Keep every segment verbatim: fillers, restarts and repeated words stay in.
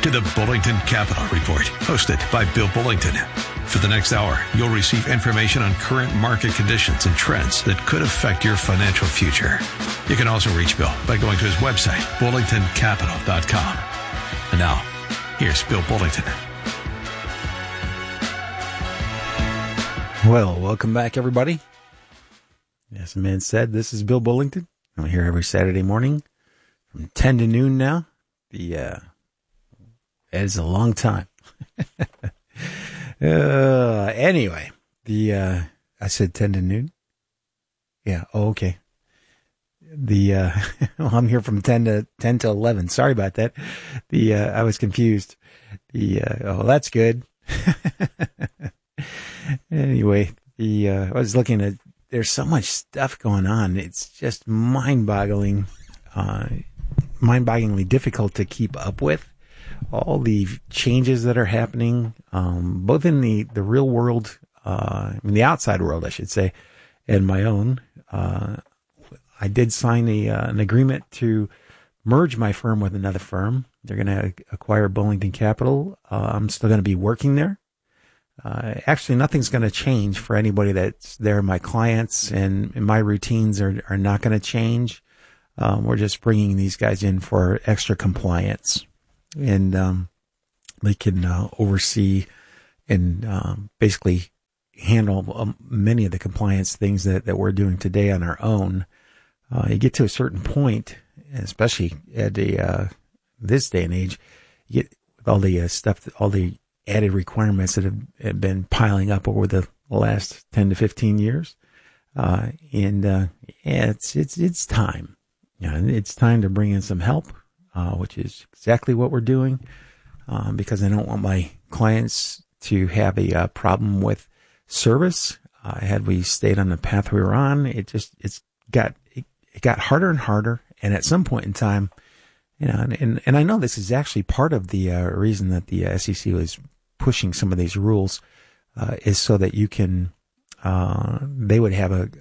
to the Bullington Capital Report, hosted by Bill Bullington. For the next hour, you'll receive information on current market conditions and trends that could affect your financial future. You can also reach Bill by going to his website, bullington capital dot com. And now, here's Bill Bullington. Well, welcome back, everybody. As the man said, this is Bill Bullington. I'm here every Saturday morning from ten to noon now. The uh, that is a long time. uh, anyway, the uh, I said ten to noon. Yeah. Oh, okay. The uh, well, I'm here from ten to ten to eleven. Sorry about that. The uh, I was confused. The uh, oh, that's good. Anyway, the uh, I was looking at. There's so much stuff going on. It's just mind-boggling, uh, mind-bogglingly difficult to keep up with. All the changes that are happening, um, both in the, the real world, uh, in the outside world, I should say, and my own. Uh, I did sign a, uh, an agreement to merge my firm with another firm. They're going to acquire Bullington Capital. Uh, I'm still going to be working there. Uh, actually, nothing's going to change for anybody that's there. My clients and, and my routines are, are not going to change. Um, we're just bringing these guys in for extra compliance, and um, they can uh, oversee and um, basically handle um, many of the compliance things that, that we're doing today on our own. Uh, you get to a certain point, especially at a, uh, this day and age, you get with all the uh, stuff, all the added requirements that have, have been piling up over the last ten to fifteen years. Uh, and, uh, yeah, it's, it's, it's time. You know, it's time to bring in some help, uh, which is exactly what we're doing. Um, because I don't want my clients to have a uh, problem with service. Uh, had we stayed on the path we were on, it just, it's got, it, it got harder and harder. And at some point in time, you know, and, and, and I know this is actually part of the uh, reason that the S E C was pushing some of these rules, uh, is so that you can, uh, they would have a,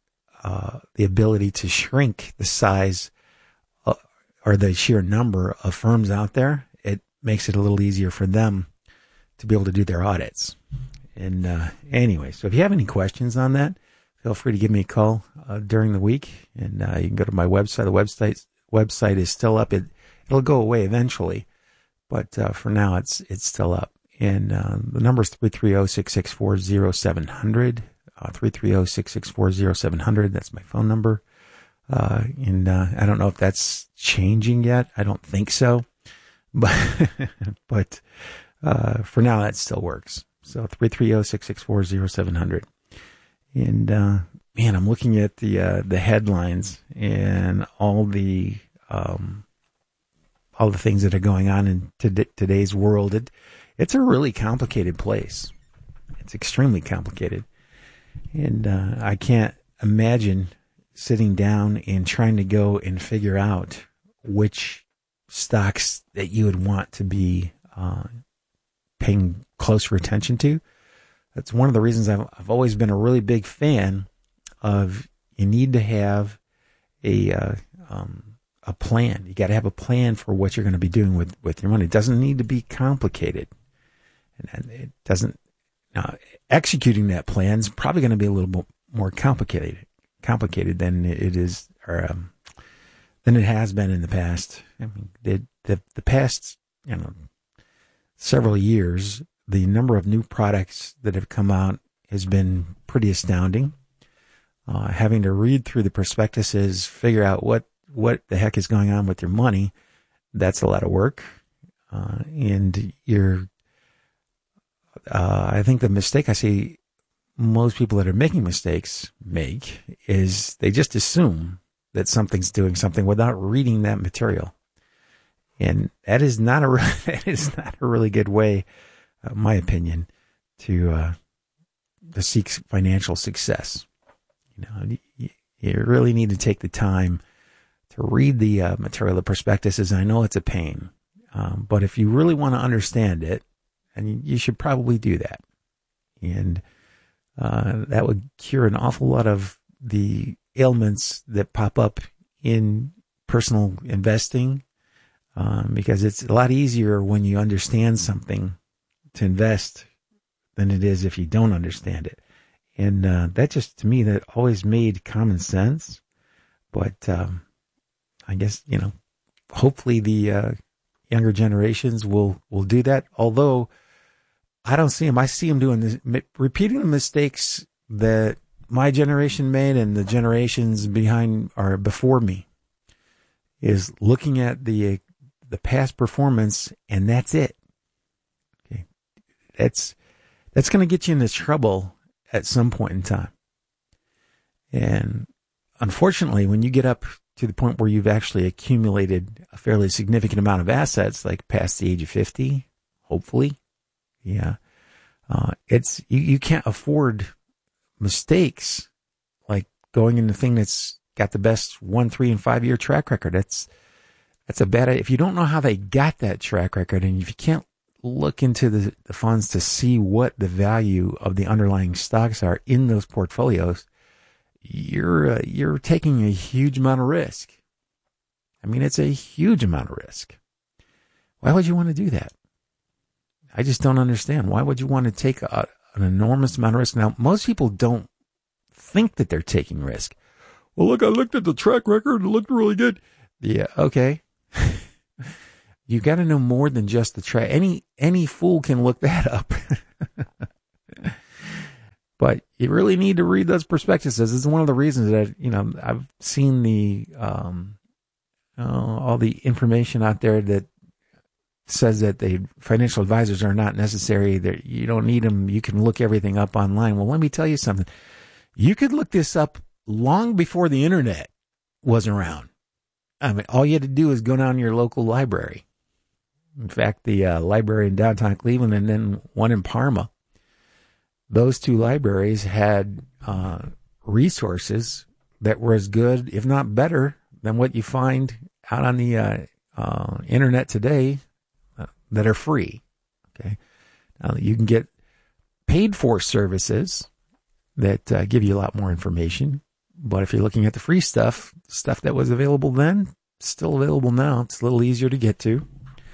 uh, the ability to shrink the size uh, or the sheer number of firms out there. It makes it a little easier for them to be able to do their audits. And, uh, anyway, so if you have any questions on that, feel free to give me a call, uh, during the week, and, uh, you can go to my website. The website, website is still up. It, it'll go away eventually, but, uh, for now it's, it's still up. And uh, the number is three three zero, six six four, zero seven zero zero, uh, three three zero, six six four, zero seven zero zero. That's my phone number. Uh, and uh, I don't know if that's changing yet. I don't think so. But but uh, for now, that still works. So three three zero, six six four, zero seven zero zero. And, uh, man, I'm looking at the uh, the headlines and all the um, all the things that are going on in t- today's world. It, It's a really complicated place. It's extremely complicated. And uh, I can't imagine sitting down and trying to go and figure out which stocks that you would want to be uh, paying closer attention to. That's one of the reasons I've, I've always been a really big fan of you need to have a uh, um, a plan. You got to have a plan for what you're going to be doing with, with your money. It doesn't need to be complicated. And it doesn't, now executing that plan is probably going to be a little bit more complicated, complicated than it is, or, um, than it has been in the past. I mean, the, the, the past, you know, several years, the number of new products that have come out has been pretty astounding. Uh, having to read through the prospectuses, figure out what, what the heck is going on with your money, that's a lot of work. Uh, and you're, Uh, I think the mistake I see most people that are making mistakes make is they just assume that something's doing something without reading that material. And that is not a, that is not a really good way, uh, my opinion, to, uh, to seek financial success. You know, you, you really need to take the time to read the uh, material, the prospectuses. I know it's a pain, um, but if you really want to understand it, and you should probably do that. And uh, that would cure an awful lot of the ailments that pop up in personal investing, um, because it's a lot easier when you understand something to invest than it is if you don't understand it. And uh, that just, to me, that always made common sense. But um, I guess, you know, hopefully the uh, younger generations will, will do that. Although I don't see them. I see them doing this, repeating the mistakes that my generation made and the generations behind or before me, is looking at the the past performance, and that's it. Okay, that's that's going to get you into trouble at some point in time. And unfortunately, when you get up to the point where you've actually accumulated a fairly significant amount of assets, like past the age of fifty, hopefully, yeah, uh, it's you, you can't afford mistakes like going into the thing that's got the best one, three, and five year track record. That's that's a bad. If you don't know how they got that track record, and if you can't look into the, the funds to see what the value of the underlying stocks are in those portfolios, you're uh, you're taking a huge amount of risk. I mean, it's a huge amount of risk. Why would you want to do that? I just don't understand. Why would you want to take a, an enormous amount of risk? Now, most people don't think that they're taking risk. Well, look, I looked at the track record. It looked really good. Yeah, okay. You got to know more than just the track. Any any fool can look that up. But you really need to read those prospectuses. This is one of the reasons that, you know, I've seen the um, uh, all the information out there that says that the financial advisors are not necessary. That you don't need them. You can look everything up online. Well, let me tell you something. You could look this up long before the internet was around. I mean, all you had to do is go down to your local library. In fact, the uh, library in downtown Cleveland and then one in Parma, those two libraries had uh, resources that were as good, if not better, than what you find out on the uh, uh, internet today uh, that are free. Okay, now you can get paid for services that uh, give you a lot more information. But if you're looking at the free stuff, stuff that was available then, still available now. It's a little easier to get to,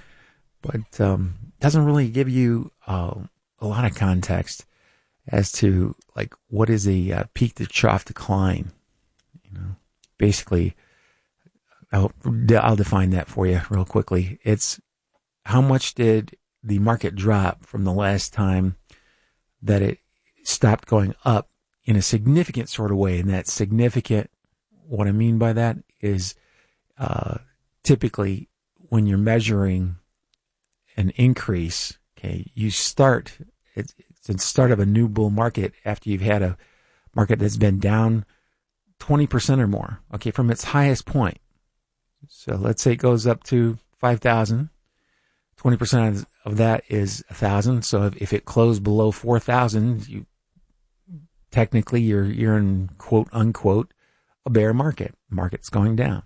but um, doesn't really give you uh, a lot of context as to like what is a uh, peak to trough decline. You know, basically, I'll, I'll define that for you real quickly. It's how much did the market drop from the last time that it stopped going up in a significant sort of way. And that significant, what I mean by that is uh, typically when you're measuring an increase, okay, you start, it's, it's the start of a new bull market after you've had a market that's been down twenty percent or more, okay, from its highest point. So let's say it goes up to five thousand. twenty percent of that is one thousand. So if, if it closed below four thousand, you technically you're you're in quote unquote a bear market. Market's going down.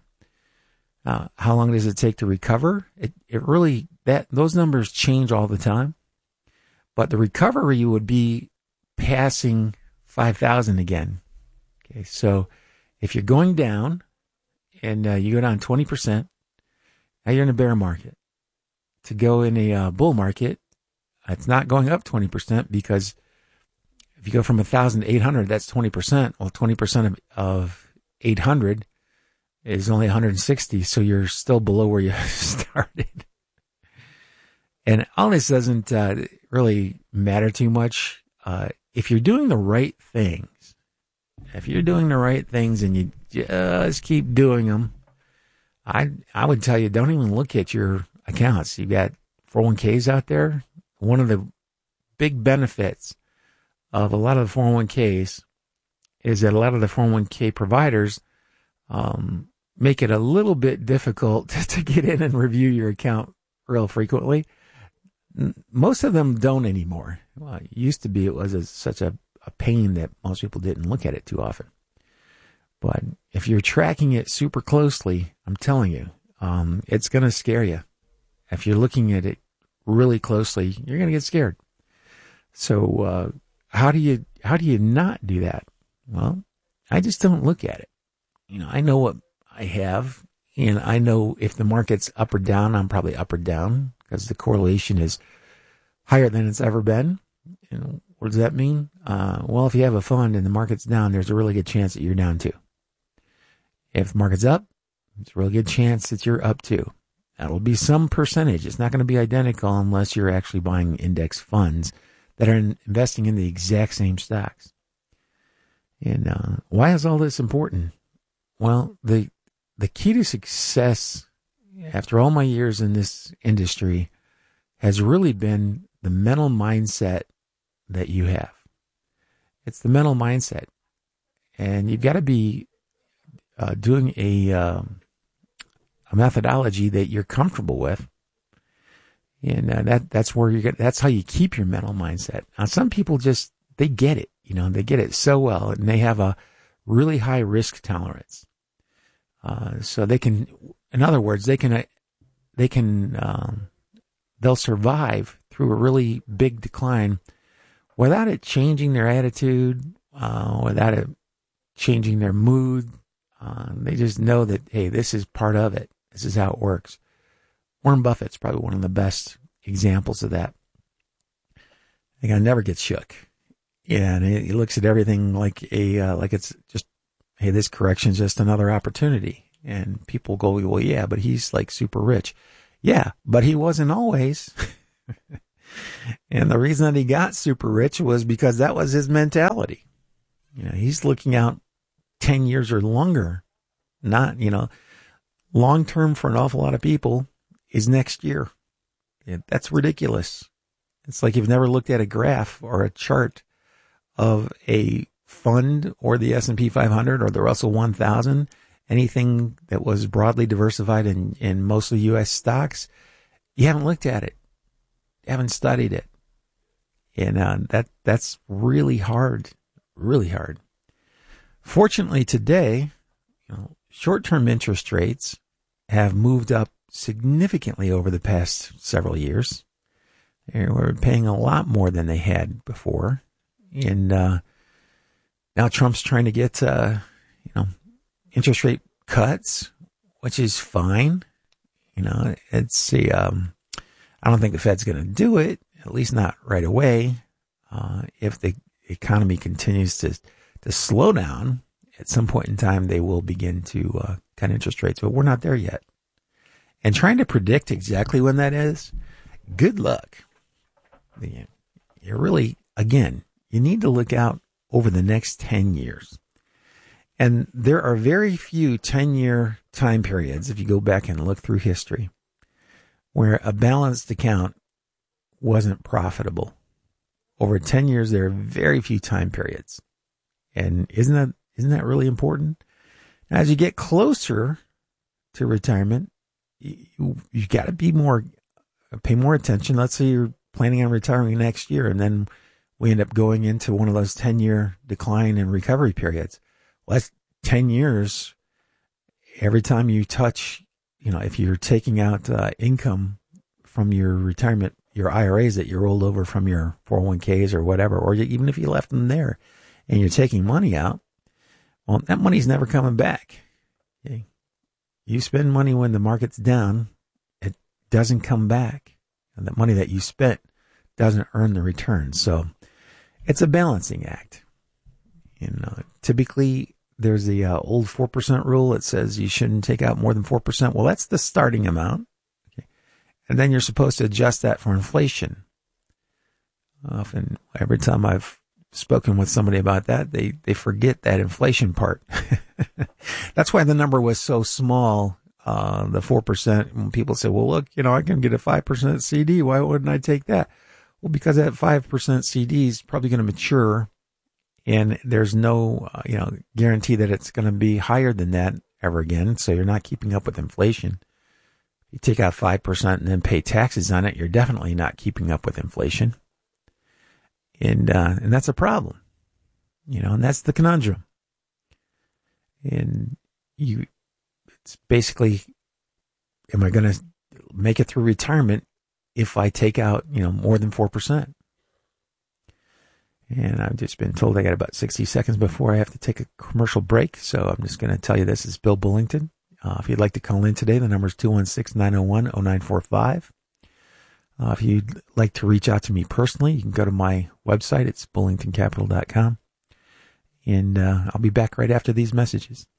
Uh, how long does it take to recover? It it really that those numbers change all the time, but the recovery would be passing five thousand again. Okay, so if you're going down and uh, you go down twenty percent, now you're in a bear market. To go in a uh, bull market, it's not going up twenty percent because if you go from one thousand to eight hundred, that's twenty percent. Well, twenty percent of, of eight hundred is only one hundred sixty, so you're still below where you started. And all this doesn't uh, really matter too much. Uh, if you're doing the right things, if you're doing the right things and you just keep doing them, I I would tell you, don't even look at your accounts. You've got four oh one k's out there. One of the big benefits of a lot of the four oh one k's is that a lot of the four oh one k providers um, make it a little bit difficult to get in and review your account real frequently. Most of them don't anymore. Well, it used to be it was a, such a, a pain that most people didn't look at it too often. But if you're tracking it super closely, I'm telling you, um, it's going to scare you. If you're looking at it really closely, you're going to get scared. So uh, how do you how do you not do that? Well, I just don't look at it. You know, I know what I have, And I know if the market's up or down, I'm probably up or down because the correlation is higher than it's ever been. And what does that mean? Uh, well, if you have a fund and the market's down, there's a really good chance that you're down too. If the market's up, it's a really good chance that you're up too. That'll be some percentage. It's not going to be identical unless you're actually buying index funds that are in, investing in the exact same stocks. And uh, why is all this important? Well, the the key to success after all my years in this industry has really been the mental mindset that you have. It's the mental mindset. And you've got to be uh, doing a, um, a methodology that you're comfortable with. And uh, that that's where you get, that's how you keep your mental mindset. Now, some people just, they get it, you know, they get it so well, and they have a really high risk tolerance. Uh, so they can, in other words, they can, uh, they can, um, they'll survive through a really big decline without it changing their attitude, uh, without it changing their mood. Uh, they just know that, hey, this is part of it. This is how it works. Warren Buffett's probably one of the best examples of that. The guy never gets shook. Yeah, and he looks at everything like a uh, like it's just, hey, this correction's just another opportunity. And people go, well, yeah, but he's like super rich. Yeah, but he wasn't always. And the reason that he got super rich was because that was his mentality. You know, he's looking out ten years or longer. Not, you know, long term for an awful lot of people is next year. Yeah, that's ridiculous. It's like you've never looked at a graph or a chart of a fund or the S and P five hundred or the Russell one thousand, anything that was broadly diversified in, in mostly U S stocks. You haven't looked at it. You haven't studied it. And uh, that that's really hard, really hard. Fortunately today, you know, short-term interest rates have moved up significantly over the past several years. They were paying a lot more than they had before. And uh, now Trump's trying to get, uh, you know, interest rate cuts, which is fine. You know, it's a, um, I don't think the Fed's going to do it, at least not right away. Uh, if the economy continues to, to slow down, at some point in time, they will begin to uh, cut interest rates, but we're not there yet. And trying to predict exactly when that is, good luck. You're really, again, you need to look out over the next ten years. And there are very few ten-year time periods, if you go back and look through history, where a balanced account wasn't profitable. Over ten years, there are very few time periods. And isn't that isn't that really important? As you get closer to retirement, you you got to be more, pay more attention. Let's say you're planning on retiring next year, and then we end up going into one of those ten-year decline and recovery periods. Well, that's ten years. Every time you touch, you know, if you're taking out uh, income from your retirement, your I R As that you rolled over from your four oh one k's or whatever, or even if you left them there and you're taking money out, well, that money's never coming back. Okay? You spend money when the market's down, it doesn't come back. And the money that you spent doesn't earn the return. So it's a balancing act. You know, typically there's the uh, old four percent rule that says you shouldn't take out more than four percent. Well, that's the starting amount. Okay. And then you're supposed to adjust that for inflation. Often, every time I've spoken with somebody about that, they, they forget that inflation part. That's why the number was so small, uh, the four percent. When people say, well, look, you know, I can get a five percent C D. Why wouldn't I take that? Well, because that five percent C D is probably going to mature, and there's no, uh, you know, guarantee that it's going to be higher than that ever again. So you're not keeping up with inflation. You take out five percent and then pay taxes on it, you're definitely not keeping up with inflation. And, uh, and that's a problem, you know, and that's the conundrum. And you, it's basically, am I going to make it through retirement if I take out, you know, more than four percent? And I've just been told I got about sixty seconds before I have to take a commercial break. So I'm just going to tell you this is Bill Bullington. Uh, if you'd like to call in today, the number is two one six, nine oh one, oh nine four five. Uh, if you'd like to reach out to me personally, you can go to my website. It's bullington capital dot com. And uh, I'll be back right after these messages.